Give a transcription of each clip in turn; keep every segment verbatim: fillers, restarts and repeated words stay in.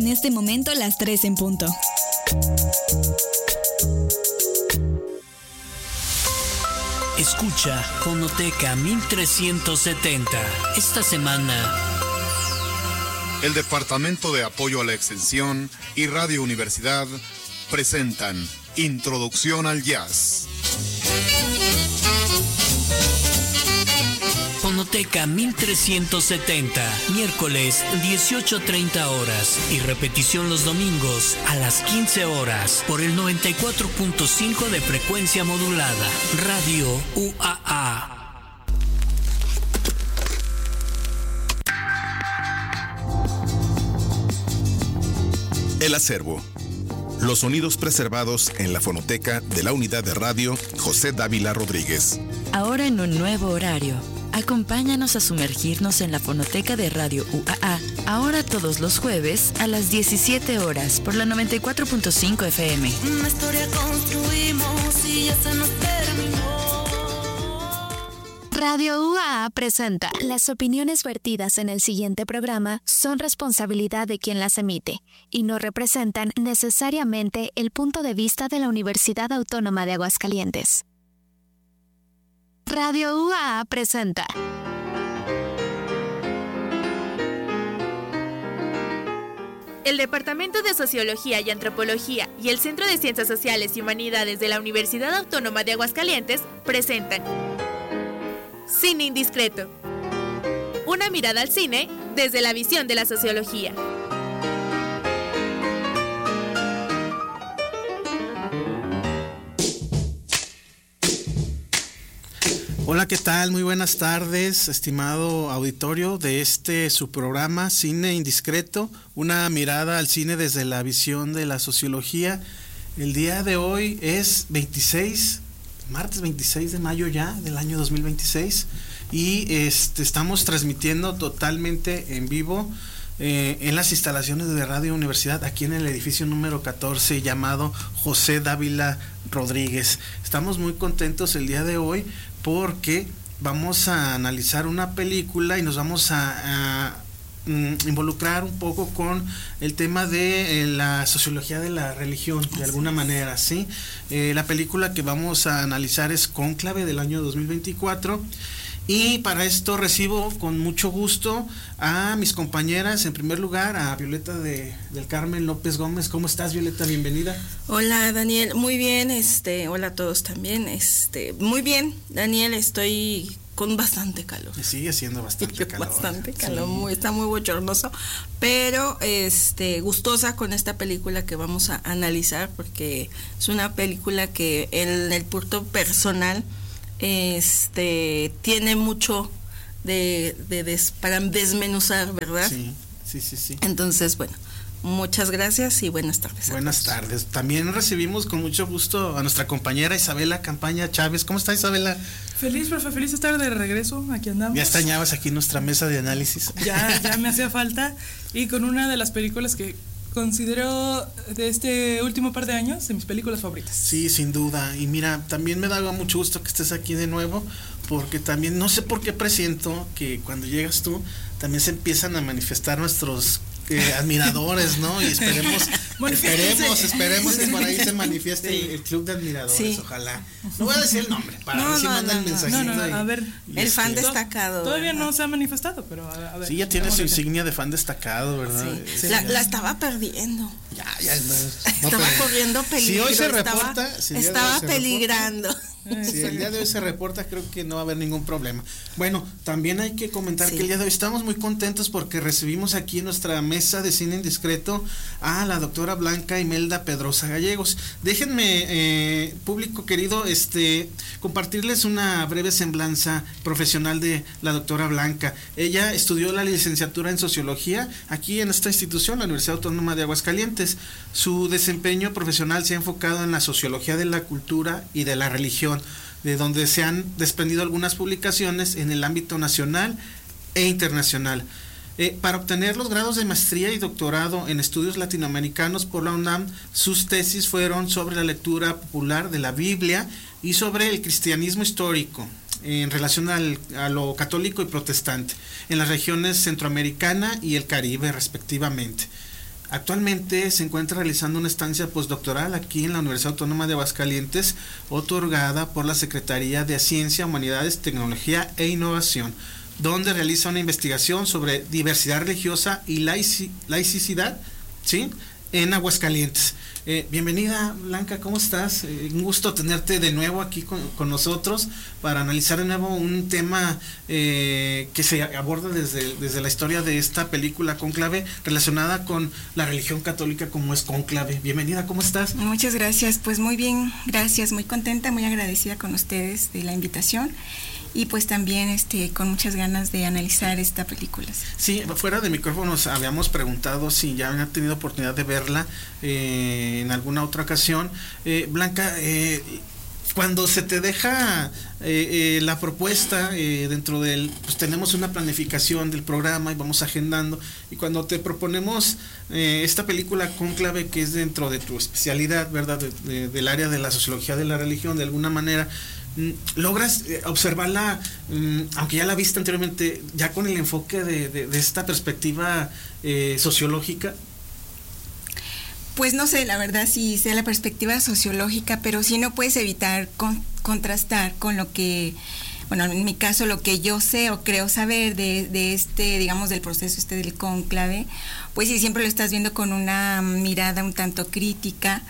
En este momento las tres en punto. Escucha Fonoteca mil trescientos setenta. Esta semana, el Departamento de Apoyo a la Extensión y Radio Universidad presentan Introducción al Jazz. Fonoteca mil trescientos setenta, miércoles dieciocho treinta horas y repetición los domingos a las quince horas por el noventa y cuatro punto cinco de frecuencia modulada. Radio U A A. El acervo. Los sonidos preservados en la fonoteca de la Unidad de Radio José Dávila Rodríguez. Ahora en un nuevo horario. Acompáñanos a sumergirnos en la fonoteca de Radio U A A, ahora todos los jueves a las diecisiete horas por la noventa y cuatro punto cinco F M. Una historia construimos y ya se nos terminó. Radio U A A presenta. Las opiniones vertidas en el siguiente programa son responsabilidad de quien las emite y no representan necesariamente el punto de vista de la Universidad Autónoma de Aguascalientes. Radio U A A presenta. El Departamento de Sociología y Antropología y el Centro de Ciencias Sociales y Humanidades de la Universidad Autónoma de Aguascalientes presentan Cine Indiscreto. Una mirada al cine desde la visión de la sociología. Hola, ¿qué tal? Muy buenas tardes, estimado auditorio de este su programa Cine Indiscreto, una mirada al cine desde la visión de la sociología. El día de hoy es veintiséis, martes veintiséis de mayo ya del año dos mil veintiséis y este, estamos transmitiendo totalmente en vivo eh, en las instalaciones de Radio Universidad, aquí en el edificio número catorce llamado José Dávila Rodríguez. Estamos muy contentos el día de hoy porque vamos a analizar una película y nos vamos a, a mm, involucrar un poco con el tema de eh, la sociología de la religión, de alguna manera, ¿sí? Eh, la película que vamos a analizar es Cónclave del año dos mil veinticuatro. Y para esto recibo con mucho gusto a mis compañeras, en primer lugar a Violeta de, del Carmen López Gómez. ¿Cómo estás, Violeta? Bienvenida. Hola, Daniel, muy bien, este, hola a todos también, este, muy bien, Daniel, estoy con bastante calor. Sigue siendo bastante calor. Bastante calor, sí. muy, está muy bochornoso, pero este, gustosa con esta película que vamos a analizar, porque es una película que en el punto personal este tiene mucho de, de des, para desmenuzar, ¿verdad? Sí, sí, sí, sí. Entonces, bueno, muchas gracias y buenas tardes. Buenas tardes. También recibimos con mucho gusto a nuestra compañera Isabela Campaña Chávez. ¿Cómo está, Isabela? Feliz, profe, feliz de estar de regreso, aquí andamos. Ya extrañabas aquí nuestra mesa de análisis. Ya, ya me hacía falta, y con una de las películas que considero de este último par de años de mis películas favoritas. Sí, sin duda. Y mira, también me da mucho gusto que estés aquí de nuevo, porque también no sé por qué presiento que cuando llegas tú también se empiezan a manifestar nuestros eh, admiradores, ¿no? Y esperemos, esperemos, esperemos que por ahí se manifieste sí. el, el club de admiradores, sí. Ojalá. No voy a decir el nombre, para no, ver si no, manda no, el mensajito. No, no, no, a ver. El este, fan destacado. Todavía ¿verdad? No se ha manifestado, pero a, a ver. Sí, ya tiene su insignia de fan destacado, ¿verdad? Sí. Sí. La, la estaba perdiendo. Ya, ya. No, estaba no, corriendo peligro. Si hoy se reporta. Estaba, si estaba se peligrando. Reporta, si el día de hoy se reporta, creo que no va a haber ningún problema. Bueno, también hay que comentar sí. que el día de hoy estamos muy contentos porque recibimos aquí en nuestra mesa de cine indiscreto a la doctora Blanca Imelda Pedrosa Gallegos. Déjenme, eh, público querido, este, compartirles una breve semblanza profesional de la doctora Blanca. Ella estudió la licenciatura en Sociología aquí en esta institución, la Universidad Autónoma de Aguascalientes. Su desempeño profesional se ha enfocado en la sociología de la cultura y de la religión, de donde se han desprendido algunas publicaciones en el ámbito nacional e internacional. Eh, para obtener los grados de maestría y doctorado en estudios latinoamericanos por la UNAM, sus tesis fueron sobre la lectura popular de la Biblia y sobre el cristianismo histórico en relación al, a lo católico y protestante en las regiones centroamericana y el Caribe respectivamente. Actualmente se encuentra realizando una estancia postdoctoral aquí en la Universidad Autónoma de Aguascalientes, otorgada por la Secretaría de Ciencia, Humanidades, Tecnología e Innovación, donde realiza una investigación sobre diversidad religiosa y laici- laicidad, ¿sí?, en Aguascalientes. Eh, bienvenida, Blanca, ¿cómo estás? Eh, un gusto tenerte de nuevo aquí con, con nosotros para analizar de nuevo un tema eh, que se aborda desde, desde la historia de esta película Cónclave, relacionada con la religión católica como es Cónclave. Bienvenida, ¿cómo estás? Muchas gracias, pues muy bien, gracias, muy contenta, muy agradecida con ustedes de la invitación. Y pues también este con muchas ganas de analizar esta película. Sí, fuera de micrófonos habíamos preguntado si ya habían tenido oportunidad de verla eh, en alguna otra ocasión. Eh, Blanca, eh, cuando se te deja eh, eh, la propuesta eh, dentro del, pues tenemos una planificación del programa y vamos agendando, y cuando te proponemos eh, esta película Cónclave, que es dentro de tu especialidad, ¿verdad?, de, de, del área de la sociología de la religión, de alguna manera, logras observarla, aunque ya la viste anteriormente, ya con el enfoque de, de, de esta perspectiva eh, sociológica. Pues no sé, la verdad, si sea la perspectiva sociológica, pero sí no puedes evitar con, contrastar con lo que, bueno, en mi caso, lo que yo sé o creo saber de, de este, digamos, del proceso este del cónclave, pues sí, siempre lo estás viendo con una mirada un tanto crítica.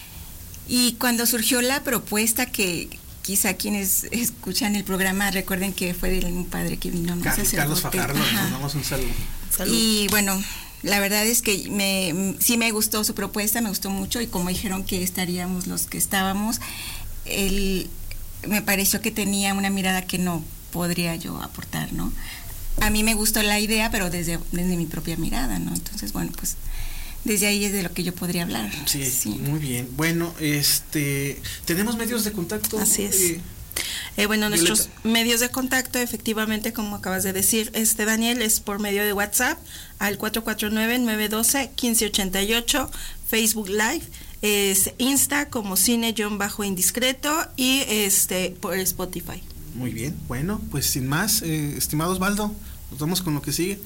Y cuando surgió la propuesta, que quizá quienes escuchan el programa recuerden que fue de un padre que vino, no Carlos, Carlos Fajardo, le mandamos un saludo. Salud. Y bueno, la verdad es que me, sí me gustó su propuesta, me gustó mucho, y como dijeron que estaríamos los que estábamos, él, me pareció que tenía una mirada que no podría yo aportar, ¿no? A mí me gustó la idea, pero desde, desde mi propia mirada, ¿no? Entonces, bueno, pues desde ahí es de lo que yo podría hablar. Sí, sí. Muy bien. Bueno, este, ¿tenemos medios de contacto? Así es. Eh, eh, bueno, Violeta. Nuestros medios de contacto, efectivamente, como acabas de decir, este Daniel, es por medio de WhatsApp al cuatro cuatro nueve, nueve uno dos, uno cinco ocho ocho, Facebook Live, es Insta como cine-indiscreto y este por Spotify. Muy bien. Bueno, pues sin más, eh, estimado Osvaldo, nos vamos con lo que sigue.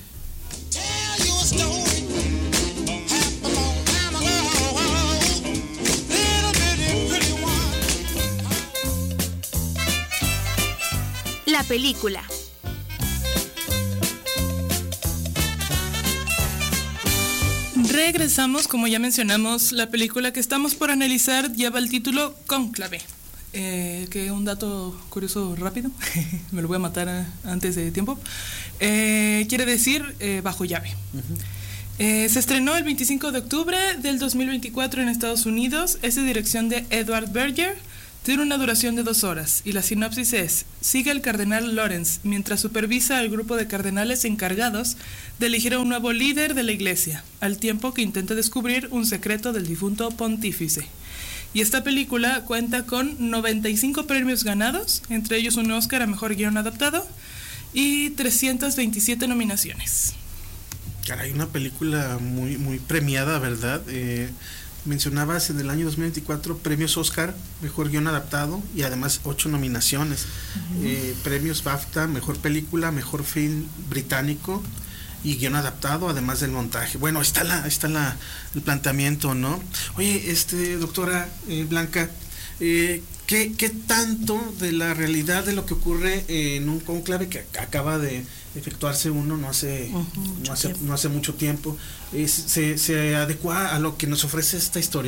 La película. Regresamos, como ya mencionamos, la película que estamos por analizar lleva el título Cónclave. Eh, que un dato curioso rápido, me lo voy a matar a, antes de tiempo. Eh, quiere decir eh, bajo llave. Uh-huh. Eh, se estrenó el veinticinco de octubre del dos mil veinticuatro en Estados Unidos. Es de dirección de Edward Berger. Tiene una duración de dos horas y la sinopsis es: sigue al cardenal Lawrence mientras supervisa al grupo de cardenales encargados de elegir a un nuevo líder de la iglesia, al tiempo que intenta descubrir un secreto del difunto pontífice. Y esta película cuenta con noventa y cinco premios ganados, entre ellos un Oscar a Mejor Guión Adaptado y trescientas veintisiete nominaciones. Caray, una película muy, muy premiada, ¿verdad? Eh... Mencionabas en el año dos mil veinticuatro premios Oscar, Mejor Guión Adaptado, y además ocho nominaciones. Uh-huh. eh, premios BAFTA, Mejor Película, Mejor Film Británico y Guión Adaptado, además del montaje. Bueno, está la, está la, el planteamiento, ¿no? Oye, este, doctora eh, Blanca, eh, ¿qué, ¿qué tanto de la realidad de lo que ocurre en un cónclave que acaba de efectuarse uno no hace, uh-huh, no, hace no hace mucho tiempo, es, se, se adecua a lo que nos ofrece esta historia?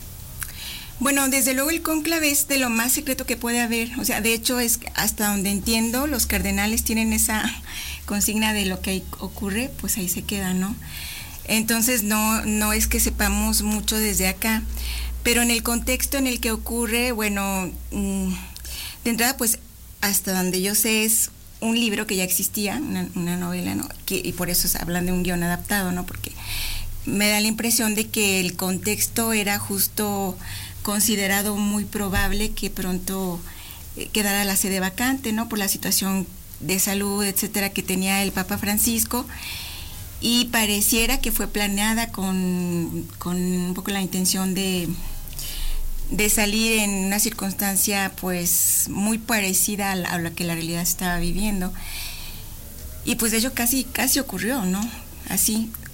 Bueno, desde luego el cónclave es de lo más secreto que puede haber. O sea, de hecho, es hasta donde entiendo, los cardenales tienen esa consigna de lo que ahí ocurre, pues ahí se queda, ¿no? Entonces no, no es que sepamos mucho desde acá, pero en el contexto en el que ocurre, bueno, de entrada, pues hasta donde yo sé es un libro que ya existía, una, una novela, ¿no? Que, y por eso hablan de un guión adaptado, ¿no? Porque me da la impresión de que el contexto era justo considerado muy probable que pronto eh, quedara la sede vacante, ¿no? Por la situación de salud, etcétera, que tenía el Papa Francisco, y pareciera que fue planeada con, con un poco la intención de de salir en una circunstancia pues muy parecida a la, a la que la realidad estaba viviendo, y pues de hecho casi casi ocurrió, ¿no? Así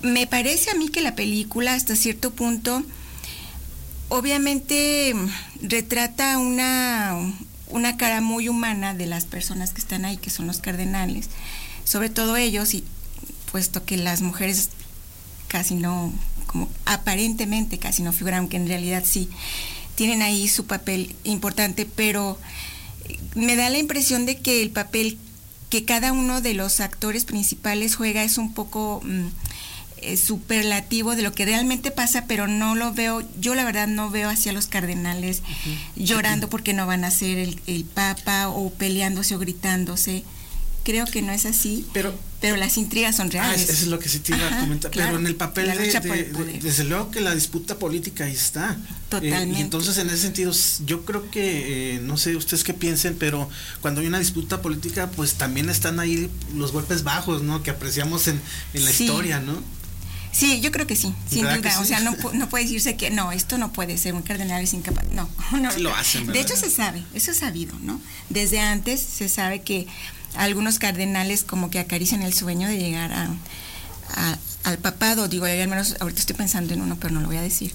me parece a mí que la película hasta cierto punto obviamente retrata una, una cara muy humana de las personas que están ahí, que son los cardenales, sobre todo ellos, y puesto que las mujeres casi no, como aparentemente casi no figuran, aunque en realidad sí tienen ahí su papel importante, pero me da la impresión de que el papel que cada uno de los actores principales juega es un poco mmm, eh, superlativo de lo que realmente pasa, pero no lo veo, yo la verdad no veo hacia los cardenales uh-huh. llorando porque no van a ser el, el papa, o peleándose o gritándose. Creo que no es así, pero, pero las intrigas son reales. Ah, eso es lo que sí te iba Ajá, a comentar, claro, pero en el papel de, de, de, desde luego que la disputa política ahí está. Totalmente. Eh, y entonces en ese sentido yo creo que, eh, no sé ustedes qué piensen, pero cuando hay una disputa política, pues también están ahí los golpes bajos, ¿no? Que apreciamos en, en la sí. historia, ¿no? Sí, yo creo que sí, sin duda. Sí? O sea, no, no puede decirse que no, esto no puede ser, un cardenal es incapaz. No, no. Sí lo hacen, ¿verdad? De hecho se sabe, eso es sabido, ¿no? Desde antes se sabe que algunos cardenales como que acarician el sueño de llegar a, a al papado, digo, al menos ahorita estoy pensando en uno, pero no lo voy a decir.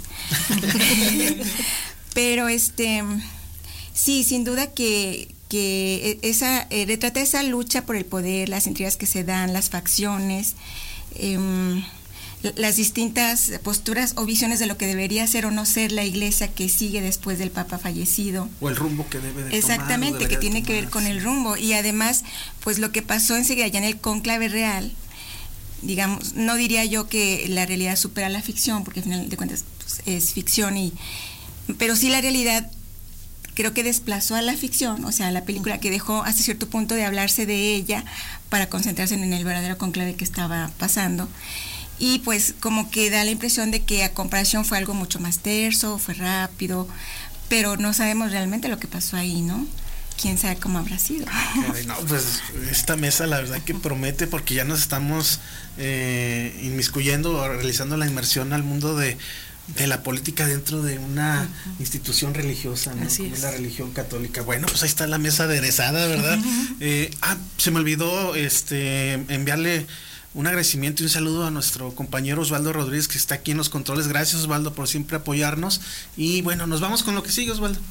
Pero este, sí, sin duda que, que esa, eh, retrata esa lucha por el poder, las intrigas que se dan, las facciones, eh, las distintas posturas o visiones de lo que debería ser o no ser la iglesia que sigue después del papa fallecido. O el rumbo que debe de Exactamente, tomar, que tiene tomar, que ver con el rumbo. Y además, pues lo que pasó enseguida ya en el cónclave real, digamos, no diría yo que la realidad supera la ficción, porque al final de cuentas pues, es ficción, y pero sí la realidad creo que desplazó a la ficción, o sea, la película que dejó hasta cierto punto de hablarse de ella para concentrarse en el verdadero cónclave que estaba pasando. Y pues como que da la impresión de que a comparación fue algo mucho más terso, fue rápido, pero no sabemos realmente lo que pasó ahí, ¿no? Quién sabe cómo habrá sido. Ay, no, pues esta mesa la verdad que promete, porque ya nos estamos eh, inmiscuyendo o realizando la inmersión al mundo de, de la política dentro de una uh-huh. institución religiosa, ¿no? Así es. La religión católica. Bueno, pues ahí está la mesa aderezada, ¿verdad? Uh-huh. eh, ah, se me olvidó este enviarle un agradecimiento y un saludo a nuestro compañero Osvaldo Rodríguez, que está aquí en los controles. Gracias, Osvaldo, por siempre apoyarnos. Y bueno, nos vamos con lo que sigue, Osvaldo.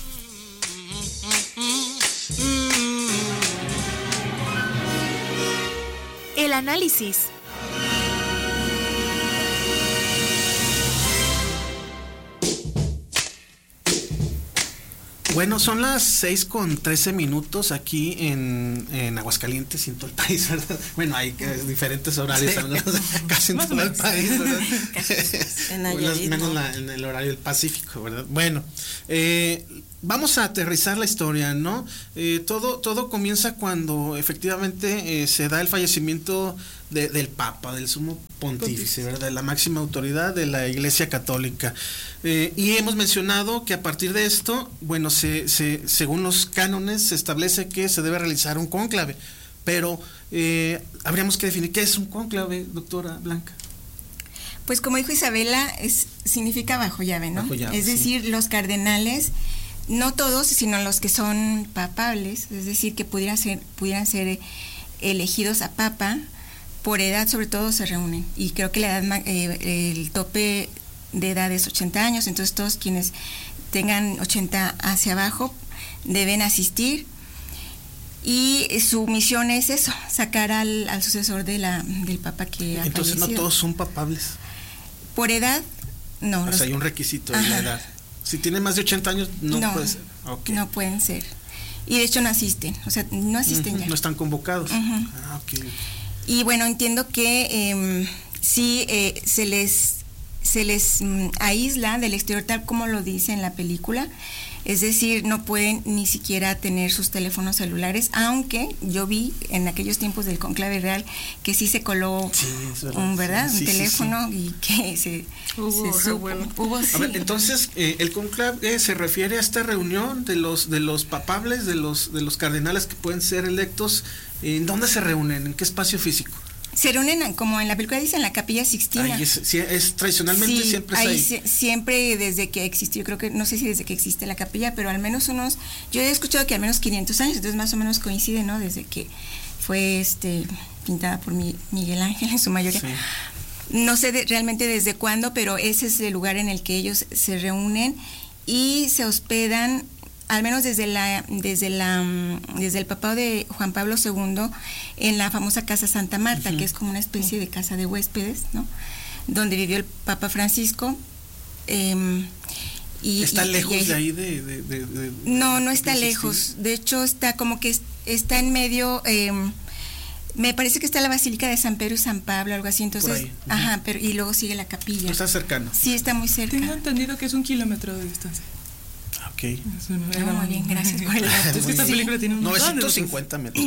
El análisis. Bueno, son las seis con trece minutos aquí en, en Aguascalientes y en todo el país, ¿verdad? Bueno, hay diferentes horarios, sí. Casi en todo el país, ¿verdad? En Nayarit, menos la, en el horario del Pacífico, ¿verdad? Bueno, eh, vamos a aterrizar la historia, ¿no? Eh, todo, todo comienza cuando efectivamente eh, se da el fallecimiento de, del Papa, del Sumo Pontífice, ¿verdad? De la máxima autoridad de la Iglesia Católica. Eh, y hemos mencionado que a partir de esto, bueno, se, se, según los cánones, se establece que se debe realizar un cónclave. Pero eh, habríamos que definir qué es un cónclave, doctora Blanca. Pues como dijo Isabela, es, significa bajo llave, ¿no? Bajo llave, es decir, sí. Los cardenales, no todos, sino los que son papables, es decir, que pudieran ser, pudieran ser elegidos a papa, por edad sobre todo se reúnen. Y creo que la edad, eh, el tope de edad es ochenta años, entonces todos quienes tengan ochenta hacia abajo deben asistir. Y su misión es eso, sacar al, al sucesor de la, del papa que ha Entonces fallecido. No todos son papables. Por edad, no. O los, sea, hay un requisito de la edad. Si tienen más de ochenta años, no, no puede ser. Okay. No pueden ser. Y de hecho no asisten, o sea, no asisten uh-huh, ya. No están convocados. Uh-huh. Ah, okay. Y bueno, entiendo que eh, sí eh, se les se les mm, aísla del exterior tal como lo dice en la película, es decir, no pueden ni siquiera tener sus teléfonos celulares, aunque yo vi en aquellos tiempos del conclave real que sí se coló sí, verdad, un verdad sí, un sí, teléfono sí, sí. y que se hubo, se supo, hubo sí. A ver, entonces eh, el conclave eh, se refiere a esta reunión de los de los papables, de los de los cardenales que pueden ser electos. ¿En dónde se reúnen? ¿En qué espacio físico? Se reúnen, como en la película dice, en la Capilla Sixtina. Ahí es, es, tradicionalmente sí, siempre es ahí. ahí. Se, siempre desde que existió, creo que, no sé si desde que existe la capilla, pero al menos unos, yo he escuchado que al menos quinientos años, entonces más o menos coincide, ¿no? Desde que fue este pintada por mi, Miguel Ángel en su mayoría. Sí. No sé de, realmente desde cuándo, pero ese es el lugar en el que ellos se reúnen y se hospedan, al menos desde la desde la desde el papado de Juan Pablo segundo, en la famosa Casa Santa Marta, uh-huh. que es como una especie de casa de huéspedes, ¿no? Donde vivió el Papa Francisco. Eh, y, ¿Está y, lejos y ahí, de ahí de, de, de, de No, no está de lejos. De hecho, está como que es, está en medio. Eh, me parece que está la Basílica de San Pedro y San Pablo, algo así. Entonces, uh-huh. ajá, pero y luego sigue la capilla. ¿No está cercano? Sí, está muy cerca. Tengo entendido que es un kilómetro de distancia. Ok. Eso no era muy bien, gracias por el dato. Es que esta película tiene un novecientos cincuenta metros.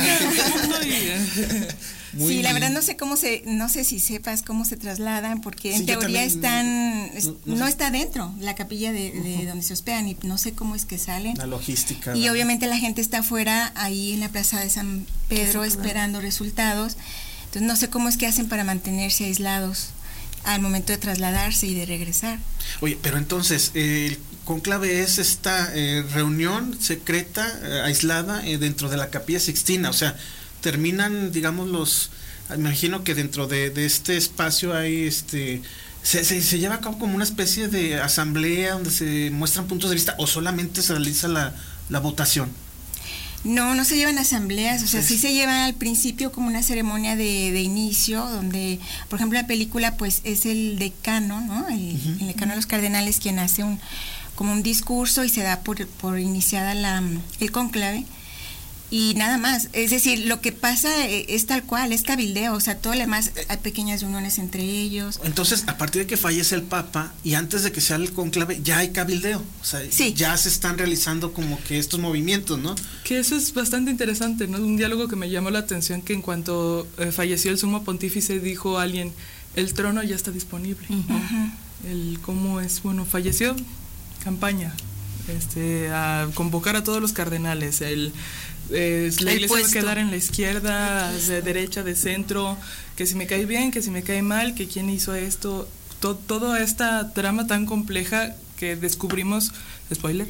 Muy sí, la verdad no sé cómo se, no sé si sepas cómo se trasladan, porque en sí, teoría están, no, no, no está dentro la capilla de, de uh-huh. donde se hospedan y no sé cómo es que salen. La logística. Y ¿no? obviamente la gente está afuera, ahí en la plaza de San Pedro, esperando resultados. Entonces no sé cómo es que hacen para mantenerse aislados al momento de trasladarse y de regresar. Oye, pero entonces, eh, el conclave es esta eh, reunión secreta, eh, aislada, eh, dentro de la Capilla Sixtina, o sea, terminan, digamos, los, me imagino que dentro de, de este espacio hay, este, se, se, se lleva a cabo como una especie de asamblea donde se muestran puntos de vista, o solamente se realiza la, la votación. No, no se llevan asambleas, o sea, sí, sí se llevan al principio como una ceremonia de, de inicio, donde, por ejemplo, la película, pues, es el decano, ¿no? El, uh-huh. el decano de los cardenales quien hace un, como un discurso y se da por, por iniciada la, el conclave. Y nada más, es decir, lo que pasa es tal cual, es cabildeo, o sea, todo lo demás, hay pequeñas reuniones entre ellos. Entonces, a partir de que fallece el Papa y antes de que sea el conclave, ya hay cabildeo, o sea, sí. ya se están realizando como que estos movimientos, ¿no? Que eso es bastante interesante, ¿no? Un diálogo que me llamó la atención, que en cuanto eh, falleció el sumo pontífice, dijo alguien, el trono ya está disponible, ¿no? Uh-huh. El cómo es, bueno, falleció, campaña, este, a convocar a todos los cardenales, el... Eh, la iglesia va a quedar en la izquierda, de derecha, de centro, que si me cae bien, que si me cae mal, que quién hizo esto, to, toda esta trama tan compleja que descubrimos, spoiler,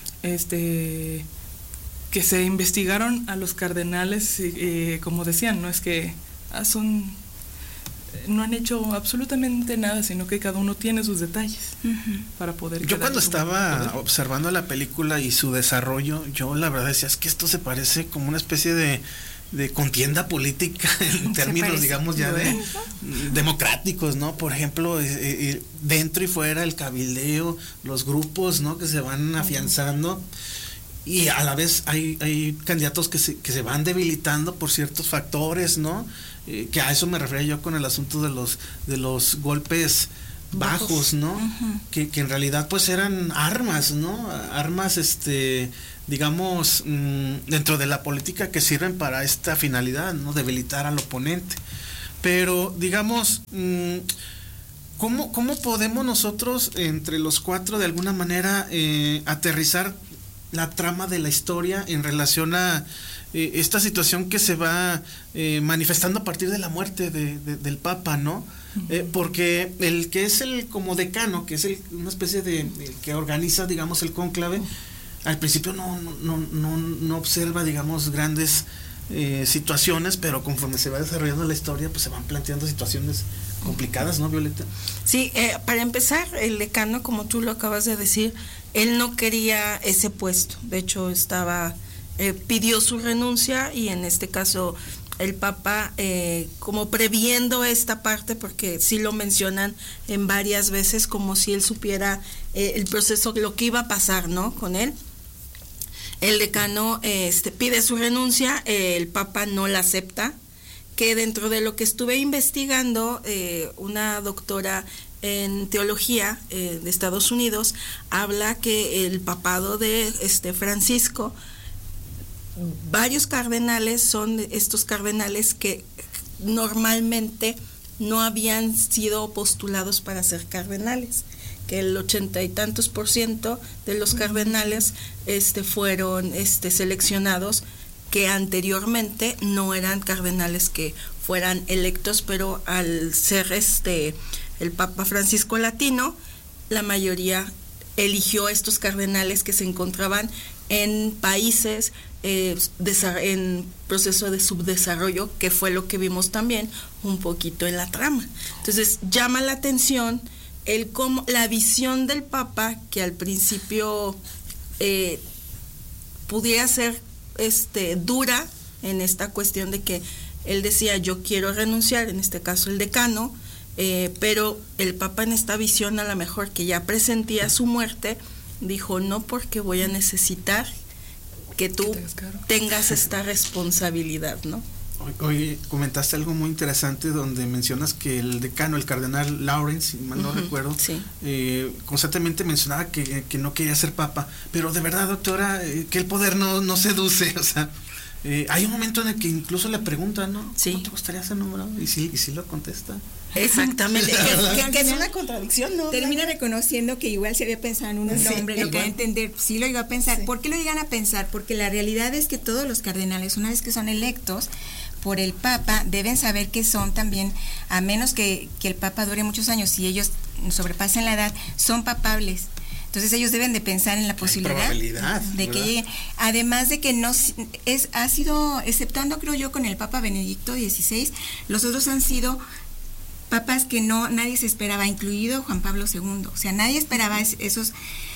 este, que se investigaron a los cardenales, eh, como decían, no es que ah, son no han hecho absolutamente nada, sino que cada uno tiene sus detalles uh-huh. para poder... Yo cuando estaba poder. observando la película y su desarrollo, yo la verdad decía, es que esto se parece como una especie de, de contienda política en términos, digamos, ya de democráticos, ¿no? Por ejemplo, eh, eh, dentro y fuera el cabildeo, los grupos, ¿no? Que se van afianzando. Uh-huh. Y a la vez hay, hay candidatos que se, que se van debilitando por ciertos factores, ¿no? Eh, que a eso me refería yo con el asunto de los de los golpes bajos, bajos ¿no? Uh-huh. Que, que en realidad pues eran armas, ¿no? Armas, este, digamos, mmm, dentro de la política que sirven para esta finalidad, ¿no? Debilitar al oponente. Pero, digamos, mmm, ¿cómo, cómo podemos nosotros, entre los cuatro, de alguna manera, eh, aterrizar la trama de la historia en relación a eh, esta situación que se va eh, manifestando a partir de la muerte de, de, del Papa, ¿no? Uh-huh. Eh, porque el que es el como decano, que es el, una especie de, el que organiza, digamos, el cónclave, uh-huh. al principio no, no, no, no observa, digamos, grandes eh, situaciones, pero conforme se va desarrollando la historia, pues se van planteando situaciones complicadas, ¿no, Violeta? Sí, eh, para empezar, el decano, como tú lo acabas de decir, él no quería ese puesto, de hecho estaba, eh, pidió su renuncia y en este caso el Papa, eh, como previendo esta parte, porque sí lo mencionan en varias veces, como si él supiera eh, el proceso, lo que iba a pasar, ¿no? Con él. El decano eh, este, pide su renuncia, eh, el Papa no la acepta, que dentro de lo que estuve investigando, eh, una doctora en teología eh, de Estados Unidos habla que el papado de este Francisco, varios cardenales son estos cardenales que normalmente no habían sido postulados para ser cardenales, que el ochenta y tantos por ciento de los cardenales este fueron este seleccionados que anteriormente no eran cardenales que fueran electos, pero al ser este el Papa Francisco latino, la mayoría eligió a estos cardenales que se encontraban en países eh, en proceso de subdesarrollo, que fue lo que vimos también un poquito en la trama. Entonces llama la atención el cómo la visión del Papa, que al principio eh, pudiera ser este dura en esta cuestión de que él decía yo quiero renunciar, en este caso el decano, eh, pero el Papa en esta visión, a lo mejor que ya presentía su muerte, dijo no, porque voy a necesitar que tú tengas esta responsabilidad, ¿no? Hoy comentaste algo muy interesante donde mencionas que el decano, el cardenal Lawrence, si mal no uh-huh, recuerdo, sí. eh, constantemente mencionaba que, que no quería ser papa, pero de verdad, doctora, eh, que el poder no, no seduce, o sea, eh, hay un momento en el que incluso le preguntan, ¿no? Sí. ¿Cómo te gustaría ser nombrado? Y sí, y sí lo contesta. Exactamente, que, que, que es una contradicción, ¿no? Termina reconociendo que igual se había pensado en un sí, nombre, lo que va a entender, sí lo iba a pensar. Sí. ¿Por qué lo llegan a pensar? Porque la realidad es que todos los cardenales, una vez que son electos por el Papa, deben saber que son también, a menos que, que el Papa dure muchos años, si ellos sobrepasen la edad, son papables. Entonces ellos deben de pensar en la posibilidad de que lleguen. Además de que no es, ha sido, exceptuando creo yo con el Papa Benedicto dieciséis, los otros han sido papas que no nadie se esperaba, incluido Juan Pablo segundo. O sea, nadie esperaba esos,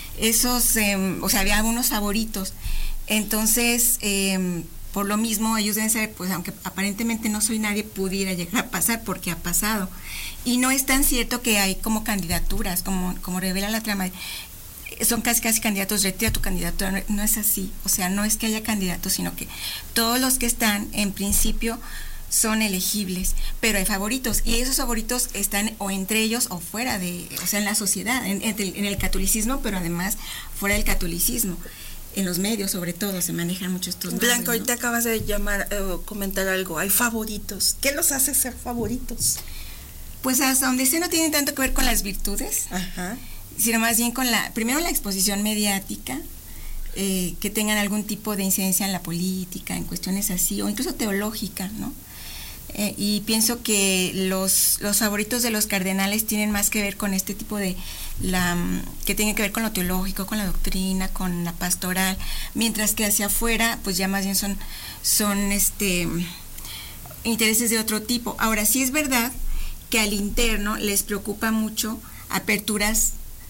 esos, eh, o sea, había algunos favoritos. Entonces, eh, por lo mismo, ellos deben saber, pues aunque aparentemente no soy nadie, pudiera llegar a pasar, porque ha pasado. Y no es tan cierto que hay como candidaturas, como, como revela la trama. Son casi casi candidatos, retira tu candidatura, no, no es así. O sea, no es que haya candidatos, sino que todos los que están, en principio, son elegibles, pero hay favoritos, y esos favoritos están o entre ellos o fuera de, o sea, en la sociedad, en, en el catolicismo, pero además fuera del catolicismo. En los medios, sobre todo, se manejan mucho estos nombres. Blanca, ahorita ¿no? acabas de llamar, eh, comentar algo, hay favoritos. ¿Qué los hace ser favoritos? Pues hasta donde sé no tienen tanto que ver con las virtudes, ajá, sino más bien con la, primero la exposición mediática, eh, que tengan algún tipo de incidencia en la política, en cuestiones así, o incluso teológica, ¿no? Eh, y pienso que los, los favoritos de los cardenales tienen más que ver con este tipo de, la que tiene que ver con lo teológico, con la doctrina, con la pastoral, mientras que hacia afuera, pues ya más bien son, son este intereses de otro tipo. Ahora, sí es verdad que al interno les preocupa mucho aperturas,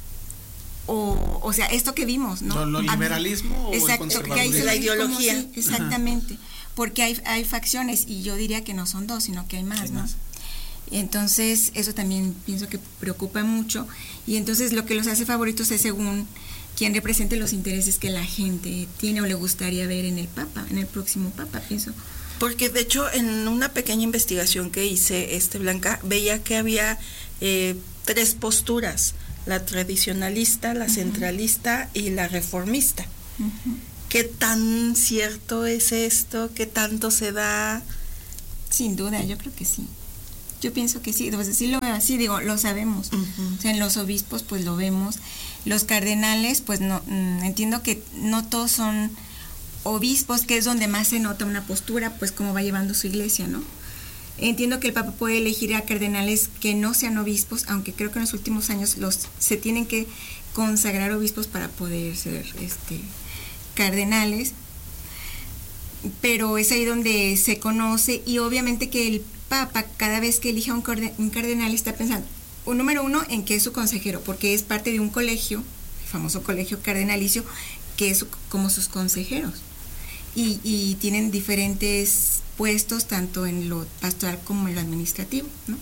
o, o sea, esto que vimos, ¿no? ¿Lo, lo liberalismo a, o exacto, el conservadurismo? La ideología. Sí, exactamente. Ajá. Porque hay, hay facciones, y yo diría que no son dos, sino que hay más, ¿no? Más. Entonces, eso también pienso que preocupa mucho, y entonces lo que los hace favoritos es según quien represente los intereses que la gente tiene o le gustaría ver en el Papa, en el próximo Papa, pienso. Porque de hecho, en una pequeña investigación que hice, este Blanca, veía que había eh, tres posturas: la tradicionalista, la uh-huh. centralista y la reformista. Uh-huh. ¿Qué tan cierto es esto? ¿Qué tanto se da? Sin duda, yo creo que sí. Yo pienso que sí, pues sí lo veo así, digo, lo sabemos. Uh-huh. O sea, en los obispos pues lo vemos. Los cardenales, pues no, mm, entiendo que no todos son obispos, que es donde más se nota una postura, pues cómo va llevando su iglesia, ¿no? Entiendo que el Papa puede elegir a cardenales que no sean obispos, aunque creo que en los últimos años los se tienen que consagrar obispos para poder ser este cardenales, pero es ahí donde se conoce, y obviamente que el Papa cada vez que elija un, un cardenal está pensando, un número uno, en que es su consejero, porque es parte de un colegio, el famoso colegio cardenalicio, que es su, como sus consejeros, y, y tienen diferentes puestos tanto en lo pastoral como en lo administrativo, ¿no?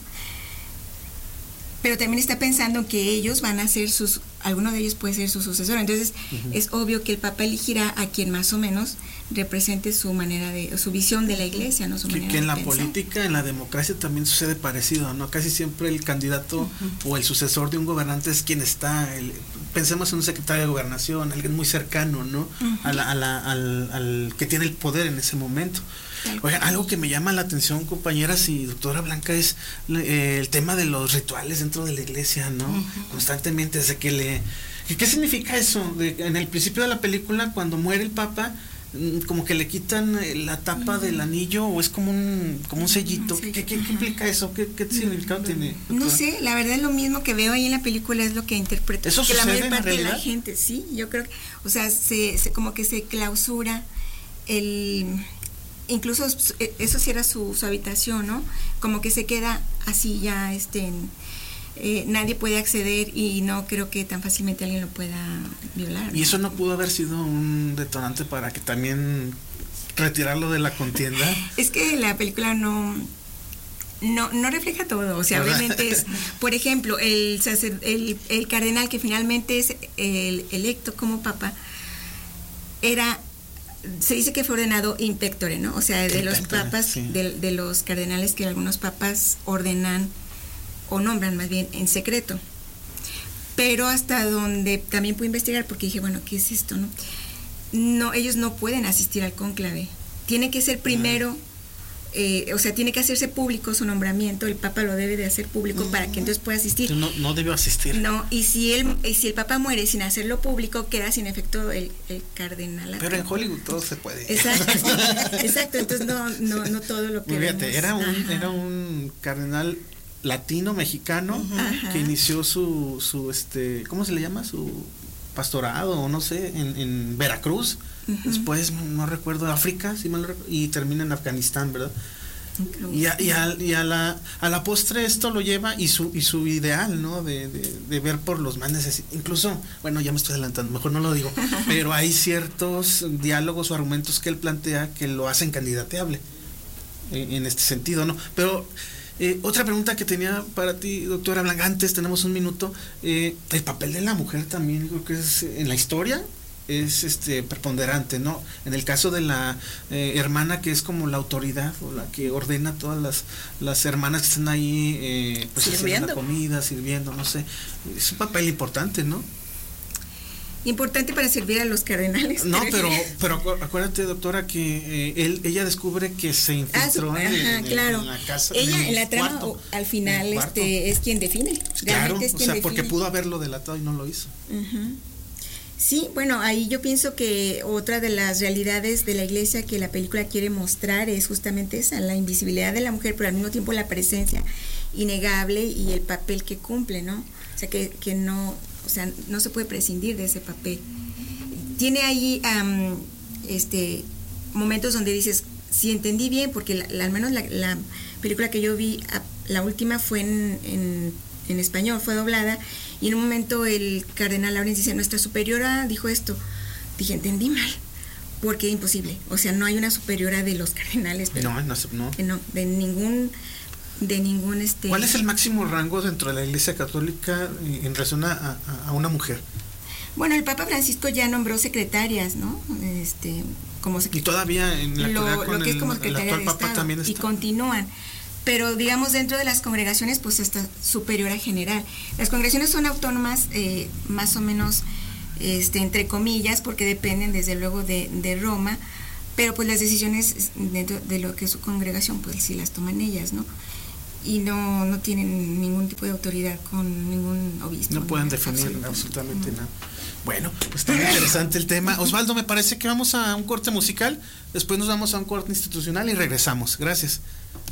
Pero también está pensando que ellos van a ser sus, alguno de ellos puede ser su sucesor. Entonces, uh-huh. es obvio que el Papa elegirá a quien más o menos represente su manera de, su visión de la iglesia, ¿no? Su que, manera que en de la pensar. política, en la democracia también sucede parecido, ¿no? Casi siempre el candidato uh-huh. o el sucesor de un gobernante es quien está, el, pensemos en un secretario de gobernación, alguien muy cercano, ¿no? Uh-huh. A la, a la, al, al que tiene el poder en ese momento. Oye, algo que me llama la atención, compañeras y doctora Blanca, es eh, el tema de los rituales dentro de la iglesia, ¿no? Uh-huh. Constantemente, desde que le... ¿Qué significa eso? De, en el principio de la película, cuando muere el Papa, como que le quitan la tapa uh-huh. del anillo, o es como un como un sellito. Uh-huh. ¿Qué, qué, qué implica eso? ¿Qué, qué significado uh-huh. tiene? No sé, la verdad es lo mismo que veo ahí en la película, es lo que interpreto. ¿Eso que sucede la mayor parte en de la gente, sí, yo creo que, o sea, se, se como que se clausura el incluso eso sí era su, su habitación, ¿no? Como que se queda así ya, este, eh, nadie puede acceder y no creo que tan fácilmente alguien lo pueda violar, ¿no? ¿Y eso no pudo haber sido un detonante para que también retirarlo de la contienda? Es que la película no no no refleja todo, o sea, obviamente es, por ejemplo, el, el, el cardenal que finalmente es el electo como papa, era, se dice que fue ordenado in pectore, ¿no? O sea, de los papas, sí. de, de los cardenales que algunos papas ordenan o nombran más bien en secreto. Pero hasta donde también pude investigar, porque dije, bueno, ¿qué es esto, no? No, ellos no pueden asistir al cónclave. Tiene que ser primero, eh, o sea, tiene que hacerse público su nombramiento. El Papa lo debe de hacer público uh-huh. para que entonces pueda asistir. No, no debió asistir. No, y si él, y si el Papa muere sin hacerlo público, queda sin efecto el, el cardenal. Pero en Hollywood todo se puede. Exacto, exacto. Entonces no, no, no todo lo que Fíjate, vemos. era un, era un cardenal latino mexicano uh-huh. que inició su, su, este, ¿cómo se le llama? Su pastorado, o no sé, en, en Veracruz. Uh-huh. Después, no recuerdo, África, si mal recuerdo, y termina en Afganistán, ¿verdad? Okay. Y, a, y, a, y a la a la postre esto lo lleva y su y su ideal, ¿no? De, de, de ver por los más necesitados. Incluso, bueno, ya me estoy adelantando, mejor no lo digo, pero hay ciertos diálogos o argumentos que él plantea que lo hacen candidateable en, en este sentido, ¿no? Pero Eh, otra pregunta que tenía para ti, doctora Blanca, antes tenemos un minuto, eh, el papel de la mujer también creo que es en la historia es este preponderante, ¿no? En el caso de la eh, hermana que es como la autoridad o la que ordena a todas las, las hermanas que están ahí eh, pues haciendo la comida, sirviendo, no sé, es un papel importante, ¿no? Importante para servir a los cardenales. No, pero pero acuérdate, doctora, que eh, él ella descubre que se infiltró ah, en, ajá, en, claro. en la casa. Ella en, en la trama cuarto, al final este es quien define. Claro, es quien o sea, define. porque pudo haberlo delatado y no lo hizo. Uh-huh. Sí, bueno, ahí yo pienso que otra de las realidades de la iglesia que la película quiere mostrar es justamente esa, la invisibilidad de la mujer, pero al mismo tiempo la presencia innegable y el papel que cumple, ¿no? O sea, que, que no, o sea, no se puede prescindir de ese papel. Tiene ahí um, este momentos donde dices, si entendí bien, porque la, la, al menos la, la película que yo vi, la última fue en, en, en español, fue doblada, y en un momento el cardenal Lawrence dice, nuestra superiora dijo esto. Dije, entendí mal, porque es imposible. O sea, no hay una superiora de los cardenales. Pero no, no, no. no, de ningún... de ningún este ¿Cuál es el máximo rango dentro de la Iglesia Católica en relación a, a, a una mujer? Bueno, el Papa Francisco ya nombró secretarias, ¿no? Este, como y todavía en la lo, con lo que el, es como secretaria de Papa Estado, también está. Y continúan. Pero digamos dentro de las congregaciones, pues está superiora general. Las congregaciones son autónomas, eh, más o menos, este, entre comillas, porque dependen desde luego de, de Roma, pero pues las decisiones dentro de lo que es su congregación, pues sí las toman ellas, ¿no? Y no, no tienen ningún tipo de autoridad con ningún obispo. No pueden definir absolutamente nada. Bueno, pues está muy interesante el tema. Osvaldo, me parece que vamos a un corte musical, después nos vamos a un corte institucional y regresamos. Gracias.